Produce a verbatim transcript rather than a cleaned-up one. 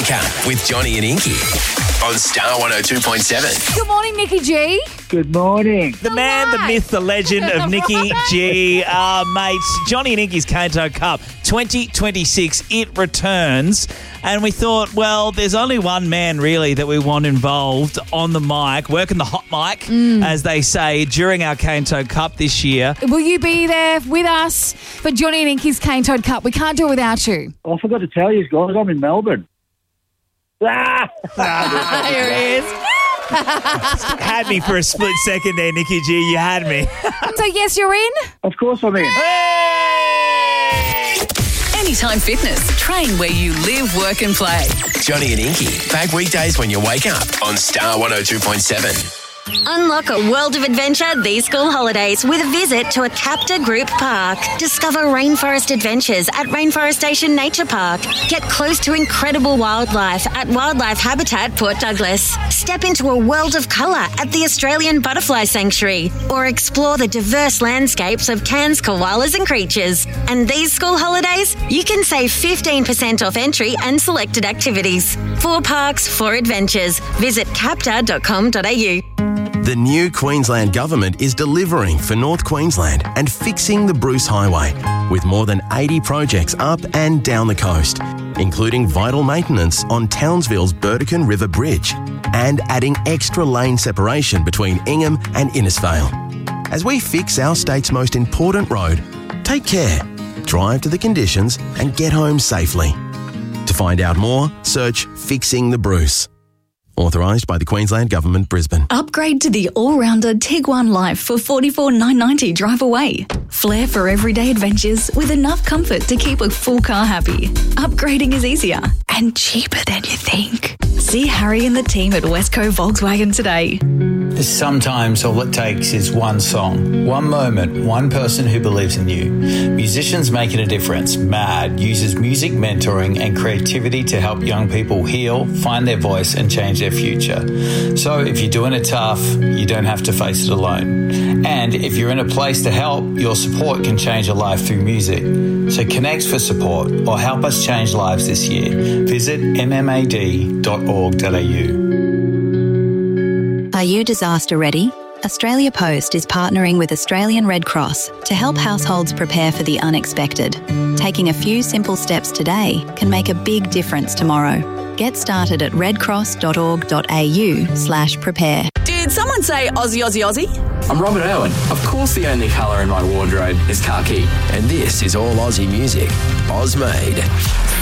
Wake Up with Johnny and Inky on Star one oh two point seven. Good morning, Nikki G. Good morning. The man, the myth, the legend of Nikki G. Uh, mates, Johnny and Inky's Kanto Cup twenty twenty-six, it returns. And we thought, well, there's only one man really that we want involved on the mic, working the hot mic, as they say, during our Kanto Cup this year. Will you be there with us for Johnny and Inky's Kanto Cup? We can't do it without you. I forgot to tell you guys, I'm in Melbourne. Ah! Here he is. Had me for a split second there, Nikki G. You had me. So, yes, you're in? Of course I'm in. Anytime Fitness. Train where you live, work and play. Johnny and Inky, back weekdays when you wake up on Star one oh two point seven. Unlock a world of adventure these school holidays with a visit to a Capta Group Park. Discover rainforest adventures at Rainforest Station Nature Park. Get close to incredible wildlife at Wildlife Habitat Port Douglas. Step into a world of colour at the Australian Butterfly Sanctuary. Or explore the diverse landscapes of Cairns koalas and creatures. And these school holidays, you can save fifteen percent off entry and selected activities. Four parks, four adventures. Visit capta dot com dot a u. The new Queensland Government is delivering for North Queensland and fixing the Bruce Highway with more than eighty projects up and down the coast, including vital maintenance on Townsville's Burdekin River Bridge and adding extra lane separation between Ingham and Innisfail. As we fix our state's most important road, take care, drive to the conditions and get home safely. To find out more, search Fixing the Bruce. Authorised by the Queensland Government, Brisbane. Upgrade to the all-rounder Tiguan Life for forty-four thousand nine hundred ninety dollars drive away. Flair for everyday adventures with enough comfort to keep a full car happy. Upgrading is easier and cheaper than you think. See Harry and the team at Westco Volkswagen today. Sometimes all it takes is one song, one moment, one person who believes in you. Musicians Making a Difference, MAD, uses music mentoring and creativity to help young people heal, find their voice and change their future. So if you're doing it tough, you don't have to face it alone. And if you're in a place to help, your support can change a life through music. So connect for support or help us change lives this year. Visit m m a d dot org dot a u. Are you disaster ready? Australia Post is partnering with Australian Red Cross to help households prepare for the unexpected. Taking a few simple steps today can make a big difference tomorrow. Get started at redcross dot org dot a u slash prepare. Did someone say Aussie, Aussie, Aussie? I'm Robert Irwin. Of course the only colour in my wardrobe is khaki. And this is all Aussie music, Oz made.